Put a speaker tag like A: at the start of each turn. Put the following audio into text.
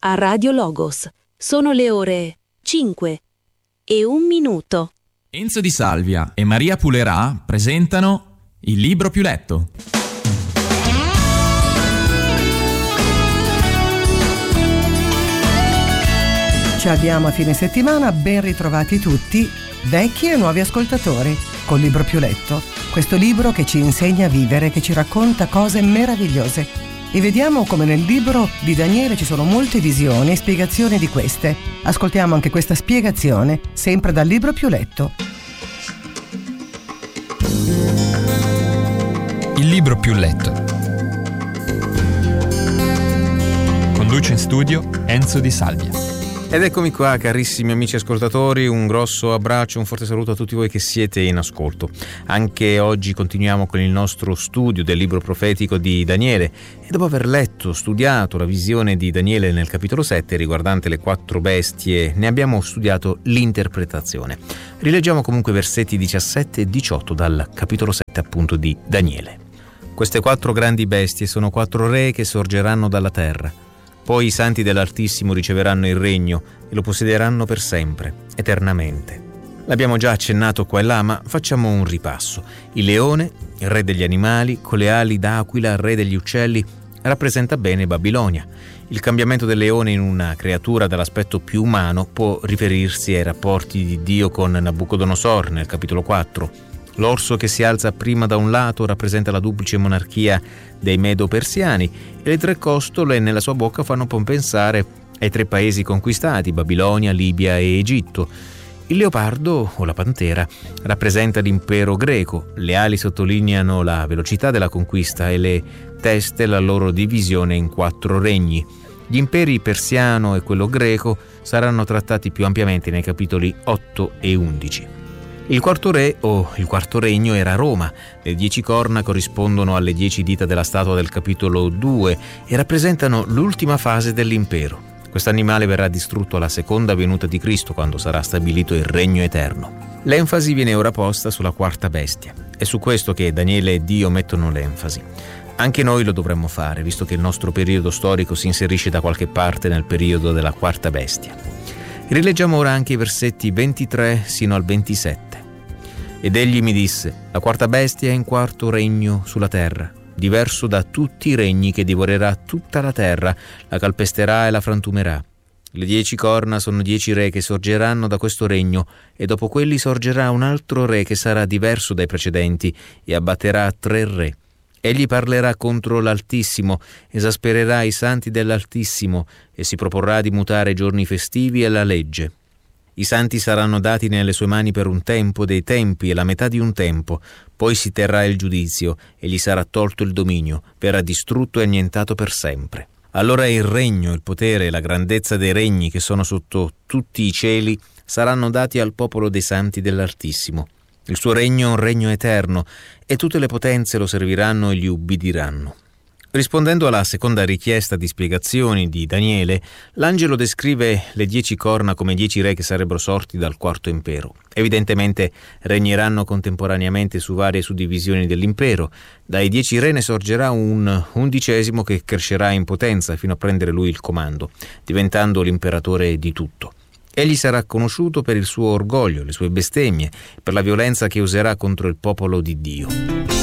A: a Radio Logos. Sono le ore 5:01.
B: Enzo Di Salvia e Maria Pulerà presentano Il libro più letto.
C: Ci avviamo a fine settimana, ben ritrovati tutti, vecchi e nuovi ascoltatori, col libro più letto. Questo libro che ci insegna a vivere, che ci racconta cose meravigliose. E vediamo come nel libro di Daniele ci sono molte visioni e spiegazioni di queste. Ascoltiamo anche questa spiegazione, sempre dal libro più letto.
D: Il libro più letto. Conduce in studio Enzo Di Salvia.
E: Ed eccomi qua, carissimi amici ascoltatori, un grosso abbraccio, un forte saluto a tutti voi che siete in ascolto. Anche oggi continuiamo con il nostro studio del libro profetico di Daniele e dopo aver letto, studiato la visione di Daniele nel capitolo 7 riguardante le 4 bestie, ne abbiamo studiato l'interpretazione. Rileggiamo comunque versetti 17 e 18 dal capitolo 7 appunto di Daniele. Queste 4 grandi bestie sono 4 re che sorgeranno dalla terra. Poi i santi dell'Altissimo riceveranno il regno e lo possederanno per sempre, eternamente. L'abbiamo già accennato qua e là, ma facciamo un ripasso. Il leone, il re degli animali, con le ali d'aquila, re degli uccelli, rappresenta bene Babilonia. Il cambiamento del leone in una creatura dall'aspetto più umano può riferirsi ai rapporti di Dio con Nabucodonosor nel capitolo 4. L'orso che si alza prima da un lato rappresenta la duplice monarchia dei Medo-Persiani e le 3 costole nella sua bocca fanno pensare ai 3 paesi conquistati, Babilonia, Libia e Egitto. Il leopardo, o la pantera, rappresenta l'impero greco, le ali sottolineano la velocità della conquista e le teste la loro divisione in 4 regni. Gli imperi persiano e quello greco saranno trattati più ampiamente nei capitoli 8 e 11. Il quarto re, o il quarto regno, era Roma. Le 10 corna corrispondono alle 10 dita della statua del capitolo 2 e rappresentano l'ultima fase dell'impero. Quest'animale verrà distrutto alla seconda venuta di Cristo, quando sarà stabilito il regno eterno. L'enfasi viene ora posta sulla quarta bestia. È su questo che Daniele e Dio mettono l'enfasi. Anche noi lo dovremmo fare, visto che il nostro periodo storico si inserisce da qualche parte nel periodo della quarta bestia. Rileggiamo ora anche i versetti 23 sino al 27. Ed egli mi disse: la quarta bestia è in quarto regno sulla terra, diverso da tutti i regni, che divorerà tutta la terra, la calpesterà e la frantumerà. Le 10 corna sono 10 re che sorgeranno da questo regno, e dopo quelli sorgerà un altro re che sarà diverso dai precedenti e abbatterà 3 re. Egli parlerà contro l'Altissimo, esaspererà i santi dell'Altissimo e si proporrà di mutare i giorni festivi e la legge. I santi saranno dati nelle sue mani per un tempo dei tempi e la metà di un tempo, poi si terrà il giudizio e gli sarà tolto il dominio, verrà distrutto e annientato per sempre. Allora il regno, il potere e la grandezza dei regni che sono sotto tutti i cieli saranno dati al popolo dei santi dell'Altissimo. Il suo regno è un regno eterno e tutte le potenze lo serviranno e gli ubbidiranno. Rispondendo alla seconda richiesta di spiegazioni di Daniele, l'angelo descrive le 10 corna come 10 re che sarebbero sorti dal quarto impero. Evidentemente regneranno contemporaneamente su varie suddivisioni dell'impero. Dai 10 re ne sorgerà un 11° che crescerà in potenza fino a prendere lui il comando, diventando l'imperatore di tutto. Egli sarà conosciuto per il suo orgoglio, le sue bestemmie, per la violenza che userà contro il popolo di Dio.